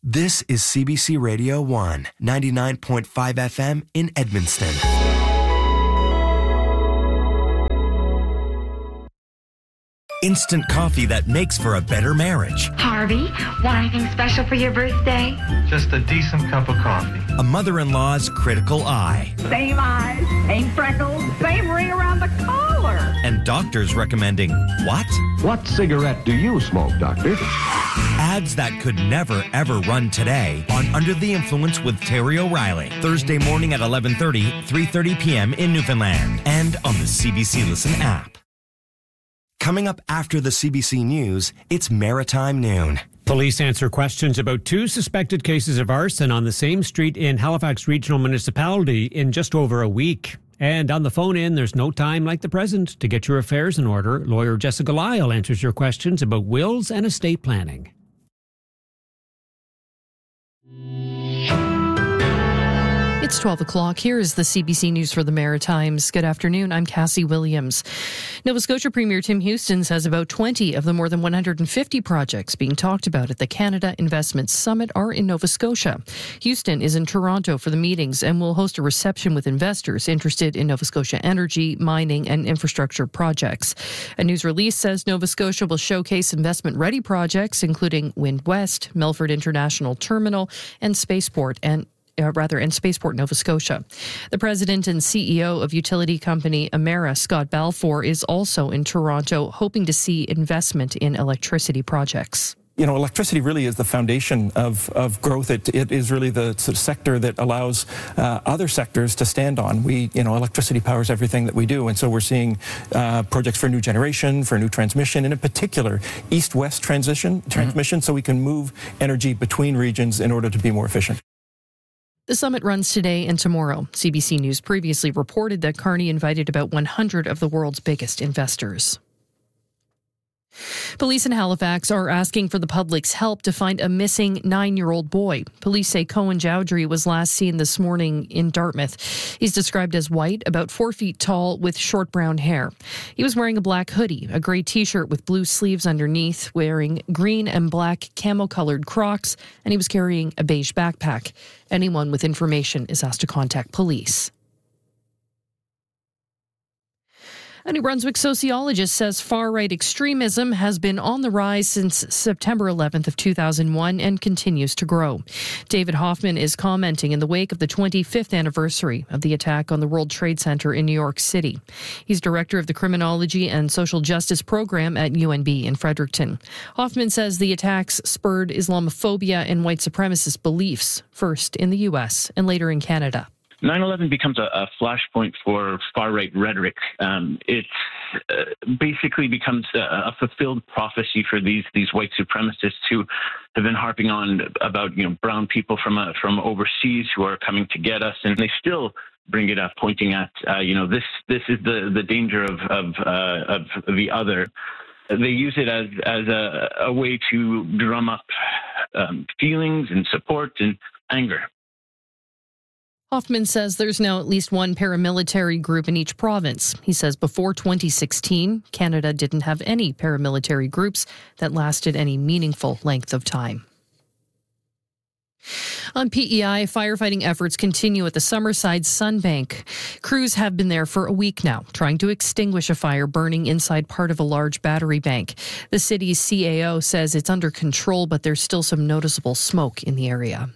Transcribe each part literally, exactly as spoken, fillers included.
This is C B C Radio one, ninety-nine point five F M in Edmundston. Instant coffee that makes for a better marriage. Harvey, want anything special for your birthday? Just a decent cup of coffee. A mother-in-law's critical eye. Same eyes, same freckles, same ring around the collar. And doctors recommending what? What cigarette do you smoke, doctor? Ads that could never, ever run today on Under the Influence with Terry O'Reilly. Thursday morning at eleven thirty, three thirty p.m. in Newfoundland. And on the C B C Listen app. Coming up after the C B C News, it's Maritime Noon. Police answer questions about two suspected cases of arson on the same street in Halifax Regional Municipality in just over a week. And on the phone in, there's no time like the present to get your affairs in order. Lawyer Jessica Lyle answers your questions about wills and estate planning. It's twelve o'clock. Here is the C B C News for the Maritimes. Good afternoon. I'm Cassie Williams. Nova Scotia Premier Tim Houston says about twenty of the more than one hundred fifty projects being talked about at the Canada Investment Summit are in Nova Scotia. Houston is in Toronto for the meetings and will host a reception with investors interested in Nova Scotia energy, mining, and infrastructure projects. A news release says Nova Scotia will showcase investment-ready projects, including Wind West, Milford International Terminal, and Spaceport, and Uh, rather, and Spaceport Nova Scotia. The president and C E O of utility company Emera, Scott Balfour, is also in Toronto, hoping to see investment in electricity projects. You know, electricity really is the foundation of, of growth. It, it is really the sort of sector that allows uh, other sectors to stand on. We, you know, electricity powers everything that we do. And so we're seeing uh, projects for new generation, for new transmission, and in particular, east-west transition, transmission, mm-hmm. so we can move energy between regions in order to be more efficient. The summit runs today and tomorrow. C B C News previously reported that Carney invited about one hundred of the world's biggest investors. Police in Halifax are asking for the public's help to find a missing nine-year-old boy. Police say Cohen Jowdry was last seen this morning in Dartmouth. He's described as white, about four feet tall, with short brown hair. He was wearing a black hoodie, a grey T-shirt with blue sleeves underneath, wearing green and black camo-coloured Crocs, and he was carrying a beige backpack. Anyone with information is asked to contact police. A New Brunswick sociologist says far-right extremism has been on the rise since September eleventh of two thousand one and continues to grow. David Hoffman is commenting in the wake of the twenty-fifth anniversary of the attack on the World Trade Center in New York City. He's director of the Criminology and Social Justice Program at U N B in Fredericton. Hoffman says the attacks spurred Islamophobia and white supremacist beliefs, first in the U S and later in Canada. nine eleven becomes a, a flashpoint for far-right rhetoric. Um, it uh, basically becomes a, a fulfilled prophecy for these these white supremacists who have been harping on about, you know, brown people from uh, from overseas who are coming to get us, and they still bring it up, pointing at uh, you know this this is the the danger of of uh, of the other. They use it as as a, a way to drum up um, feelings and support and anger. Hoffman says there's now at least one paramilitary group in each province. He says before twenty sixteen, Canada didn't have any paramilitary groups that lasted any meaningful length of time. On P E I, firefighting efforts continue at the Summerside Sunbank. Crews have been there for a week now, trying to extinguish a fire burning inside part of a large battery bank. The city's C A O says it's under control, but there's still some noticeable smoke in the area.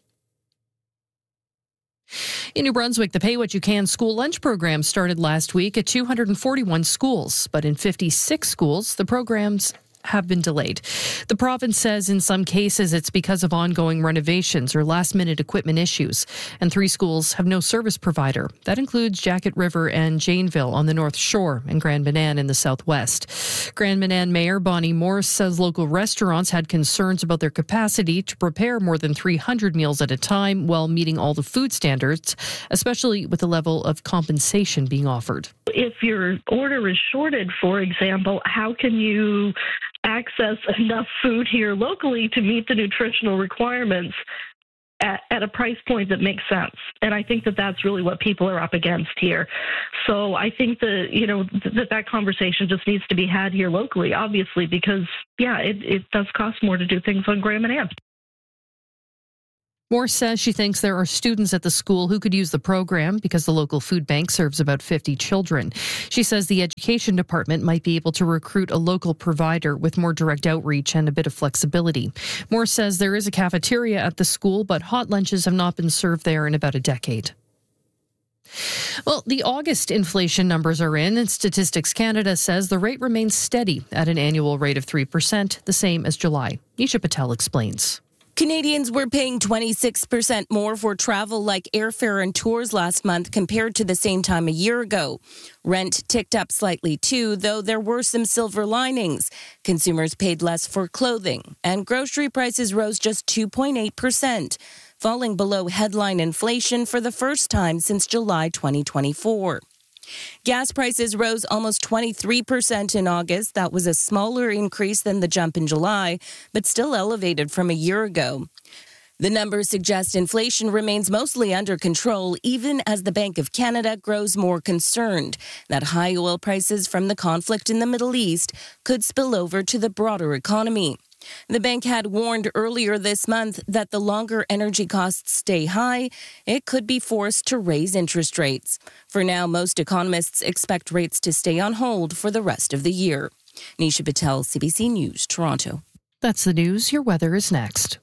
In New Brunswick, the Pay What You Can school lunch program started last week at two hundred forty-one schools, but in fifty-six schools, the programs have been delayed. The province says in some cases it's because of ongoing renovations or last-minute equipment issues, and three schools have no service provider. That includes Jacket River and Janeville on the North Shore and Grand Manan in the southwest. Grand Manan Mayor Bonnie Morse says local restaurants had concerns about their capacity to prepare more than three hundred meals at a time while meeting all the food standards, especially with the level of compensation being offered. If your order is shorted, for example, how can you access enough food here locally to meet the nutritional requirements at, at a price point that makes sense? And I think that that's really what people are up against here. So I think that, you know, that that conversation just needs to be had here locally, obviously, because, yeah, it, it does cost more to do things on Grand Manan. Morse says she thinks there are students at the school who could use the program because the local food bank serves about fifty children. She says the education department might be able to recruit a local provider with more direct outreach and a bit of flexibility. Morse says there is a cafeteria at the school, but hot lunches have not been served there in about a decade. Well, the August inflation numbers are in, and Statistics Canada says the rate remains steady at an annual rate of three percent, the same as July. Nisha Patel explains. Canadians were paying twenty-six percent more for travel like airfare and tours last month compared to the same time a year ago. Rent ticked up slightly too, though there were some silver linings. Consumers paid less for clothing, and grocery prices rose just two point eight percent, falling below headline inflation for the first time since July twenty twenty-four. Gas prices rose almost twenty-three percent in August. That was a smaller increase than the jump in July, but still elevated from a year ago. The numbers suggest inflation remains mostly under control, even as the Bank of Canada grows more concerned that high oil prices from the conflict in the Middle East could spill over to the broader economy. The bank had warned earlier this month that the longer energy costs stay high, it could be forced to raise interest rates. For now, most economists expect rates to stay on hold for the rest of the year. Nisha Patel, C B C News, Toronto. That's the news. Your weather is next.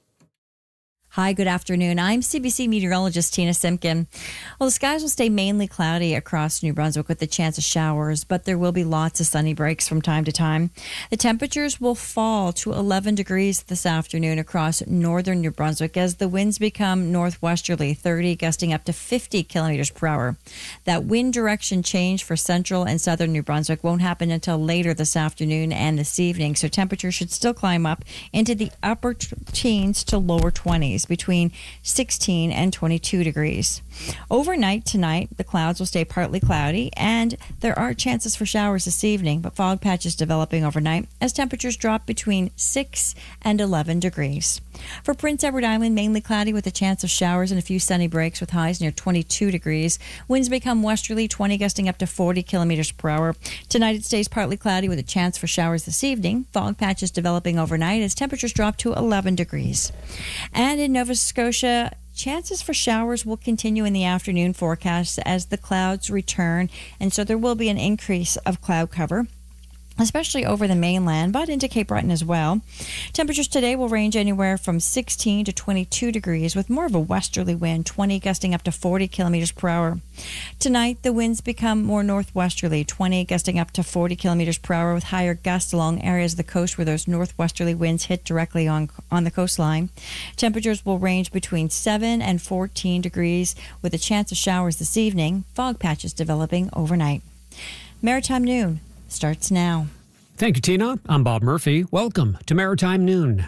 Hi, good afternoon. I'm C B C meteorologist Tina Simpkin. Well, the skies will stay mainly cloudy across New Brunswick with the chance of showers, but there will be lots of sunny breaks from time to time. The temperatures will fall to eleven degrees this afternoon across northern New Brunswick as the winds become northwesterly, thirty gusting up to fifty kilometers per hour. That wind direction change for central and southern New Brunswick won't happen until later this afternoon and this evening, so temperatures should still climb up into the upper teens to lower twenties. Between sixteen and twenty-two degrees. Overnight tonight, the clouds will stay partly cloudy, and there are chances for showers this evening, but fog patches developing overnight as temperatures drop between six and eleven degrees. For Prince Edward Island, mainly cloudy with a chance of showers and a few sunny breaks with highs near twenty-two degrees. Winds become westerly, twenty gusting up to forty kilometers per hour. Tonight it stays partly cloudy with a chance for showers this evening. Fog patches developing overnight as temperatures drop to eleven degrees. And in Nova Scotia, chances for showers will continue in the afternoon forecast as the clouds return, and so there will be an increase of cloud cover, especially over the mainland, but into Cape Breton as well. Temperatures today will range anywhere from sixteen to twenty-two degrees with more of a westerly wind, twenty gusting up to forty kilometers per hour. Tonight, the winds become more northwesterly, twenty gusting up to forty kilometers per hour with higher gusts along areas of the coast where those northwesterly winds hit directly on, on the coastline. Temperatures will range between seven and fourteen degrees with a chance of showers this evening, fog patches developing overnight. Maritime Noon starts now. Thank you, Tina. I'm Bob Murphy. Welcome to Maritime Noon.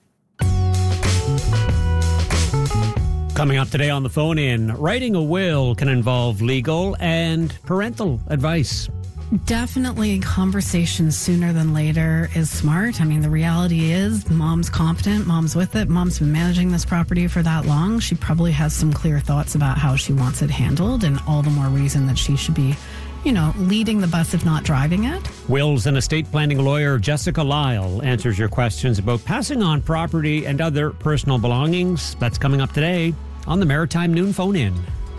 Coming up today on the phone in, writing a will can involve legal and parental advice. Definitely conversation sooner than later is smart. I mean, the reality is mom's competent, mom's with it, mom's been managing this property for that long. She probably has some clear thoughts about how she wants it handled, and all the more reason that she should be, you know, leading the bus if not driving it. Wills and estate planning lawyer Jessica Lyle answers your questions about passing on property and other personal belongings. That's coming up today on the Maritime Noon Phone-In.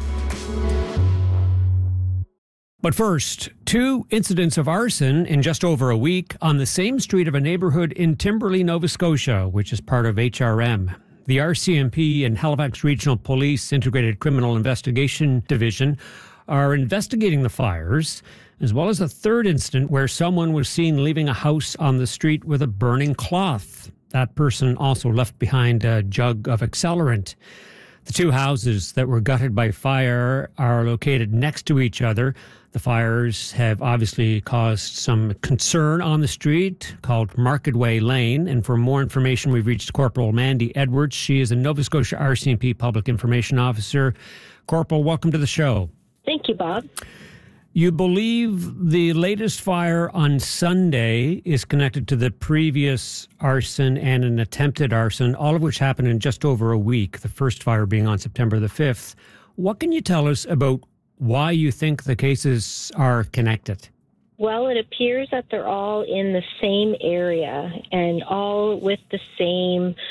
But first, two incidents of arson in just over a week on the same street of a neighborhood in Timberley, Nova Scotia, which is part of H R M. The R C M P and Halifax Regional Police Integrated Criminal Investigation Division are investigating the fires, as well as a third incident where someone was seen leaving a house on the street with a burning cloth. That person also left behind a jug of accelerant. The two houses that were gutted by fire are located next to each other. The fires have obviously caused some concern on the street called Marketway Lane. And for more information, we've reached Corporal Mandy Edwards. She is a Nova Scotia R C M P Public Information Officer. Corporal, welcome to the show. Thank you, Bob. You believe the latest fire on Sunday is connected to the previous arson and an attempted arson, all of which happened in just over a week, the first fire being on September the fifth. What can you tell us about why you think the cases are connected? Well, it appears that they're all in the same area and all with the same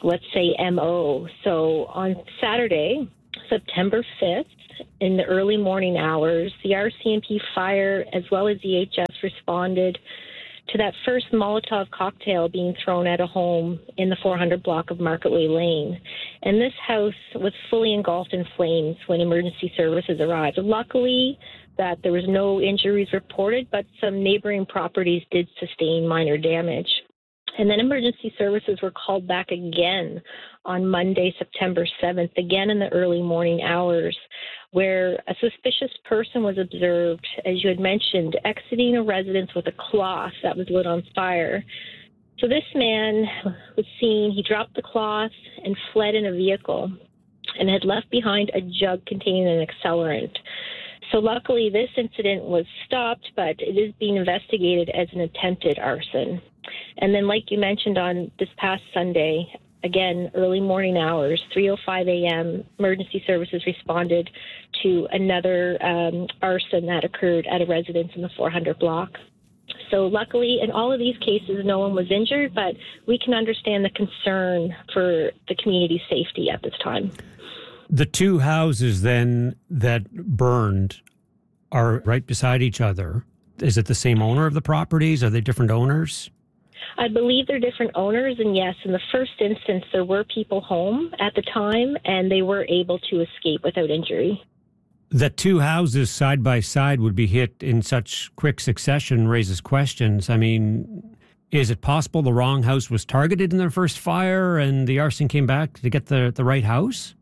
let's say, M O. So on Saturday, September fifth, in the early morning hours, the R C M P Fire as well as the H S responded to that first Molotov cocktail being thrown at a home in the four hundred block of Marketway Lane. And this house was fully engulfed in flames when emergency services arrived. Luckily, that there was no injuries reported, but some neighboring properties did sustain minor damage. And then emergency services were called back again on Monday, September seventh, again in the early morning hours, where a suspicious person was observed, as you had mentioned, exiting a residence with a cloth that was lit on fire. So this man was seen, he dropped the cloth and fled in a vehicle and had left behind a jug containing an accelerant. So luckily this incident was stopped, but it is being investigated as an attempted arson. And then, like you mentioned, on this past Sunday, again, early morning hours, three oh five a.m., emergency services responded to another um, arson that occurred at a residence in the four hundred block. So luckily, in all of these cases, no one was injured, but we can understand the concern for the community's safety at this time. The two houses, then, that burned are right beside each other. Is it the same owner of the properties? Are they different owners? I believe they're different owners, and yes, in the first instance, there were people home at the time, and they were able to escape without injury. That two houses side by side would be hit in such quick succession raises questions. I mean, is it possible the wrong house was targeted in their first fire and the arson came back to get the, the right house?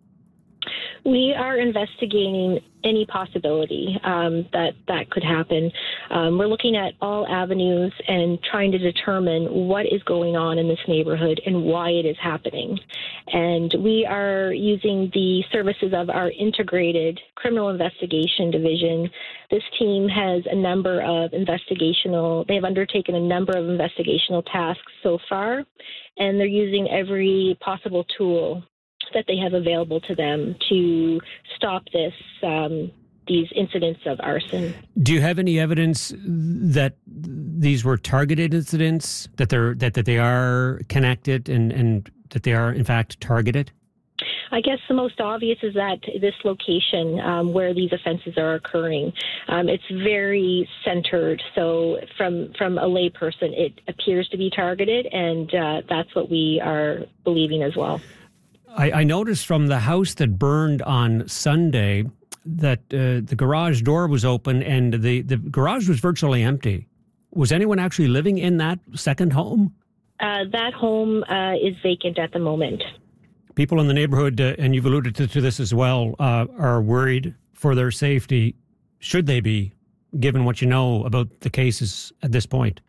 We are investigating any possibility um, that that could happen. Um, we're looking at all avenues and trying to determine what is going on in this neighborhood and why it is happening. And we are using the services of our integrated criminal investigation division. This team has a number of investigational, they have undertaken a number of investigational tasks so far, and they're using every possible tool that they have available to them to stop this, um, these incidents of arson. Do you have any evidence that these were targeted incidents, that they're that, that they are connected and, and that they are in fact targeted? I guess the most obvious is that this location um, where these offenses are occurring, um, it's very centered. So from from a layperson, it appears to be targeted, and uh, that's what we are believing as well. I, I noticed from the house that burned on Sunday that uh, the garage door was open and the, the garage was virtually empty. Was anyone actually living in that second home? Uh, that home uh, is vacant at the moment. People in the neighborhood, uh, and you've alluded to, to this as well, uh, are worried for their safety. Should they be, given what you know about the cases at this point?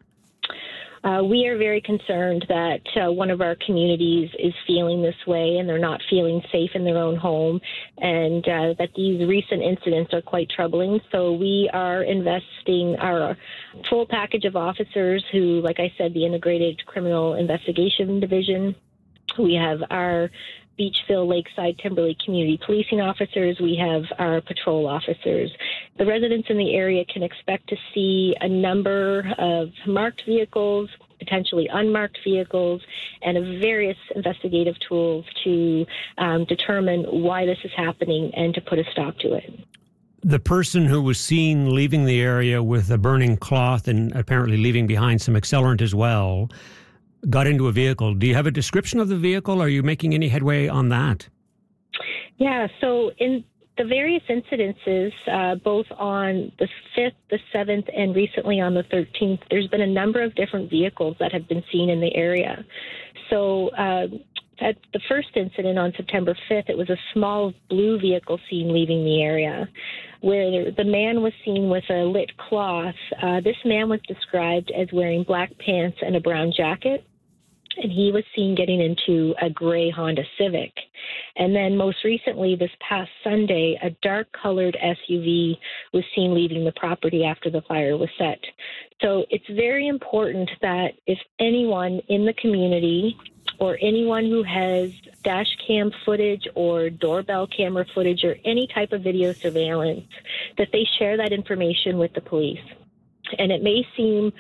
Uh, we are very concerned that uh, one of our communities is feeling this way and they're not feeling safe in their own home, and uh, that these recent incidents are quite troubling. So we are investing our full package of officers who, like I said, the Integrated Criminal Investigation Division. We have our Beachville, Lakeside, Timberlake community policing officers. We have our patrol officers. The residents in the area can expect to see a number of marked vehicles, potentially unmarked vehicles, and various investigative tools to um, determine why this is happening and to put a stop to it. The person who was seen leaving the area with a burning cloth and apparently leaving behind some accelerant as well got into a vehicle. Do you have a description of the vehicle? Are you making any headway on that? Yeah, so in the various incidences, uh, both on the fifth, the seventh, and recently on the thirteenth, there's been a number of different vehicles that have been seen in the area. So uh, at the first incident on September fifth, it was a small blue vehicle seen leaving the area, where the man was seen with a lit cloth. Uh, this man was described as wearing black pants and a brown jacket, and he was seen getting into a gray Honda Civic. And then most recently, this past Sunday, a dark-colored S U V was seen leaving the property after the fire was set. So it's very important that if anyone in the community or anyone who has dash cam footage or doorbell camera footage or any type of video surveillance, that they share that information with the police. And it may seem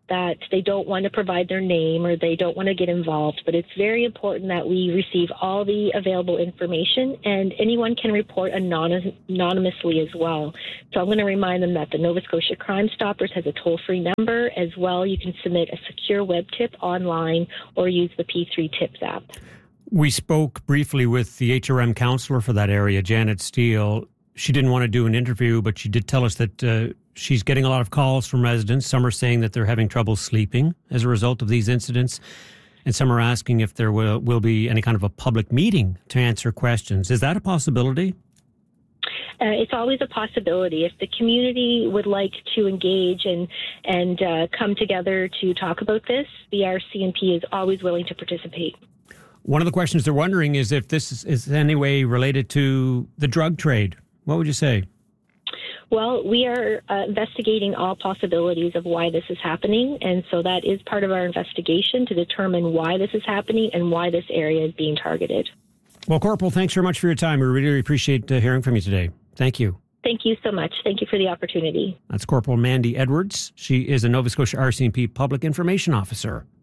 that they don't want to provide their name or they don't want to get involved, but it's very important that we receive all the available information, and anyone can report anon- anonymously as well. So I'm going to remind them that the Nova Scotia Crime Stoppers has a toll-free number as well. You can submit a secure web tip online or use the P three Tips app. We spoke briefly with the H R M councillor for that area, Janet Steele. She didn't want to do an interview, but she did tell us that uh, she's getting a lot of calls from residents. Some are saying that they're having trouble sleeping as a result of these incidents, and some are asking if there will, will be any kind of a public meeting to answer questions. Is that a possibility? Uh, it's always a possibility. If the community would like to engage and and uh, come together to talk about this, the R C M P is always willing to participate. One of the questions they're wondering is if this is, is in any way related to the drug trade. What would you say? Well, we are uh, investigating all possibilities of why this is happening, and so that is part of our investigation to determine why this is happening and why this area is being targeted. Well, Corporal, thanks very much for your time. We really appreciate uh, hearing from you today. Thank you. Thank you so much. Thank you for the opportunity. That's Corporal Mandy Edwards. She is a Nova Scotia R C M P Public Information Officer.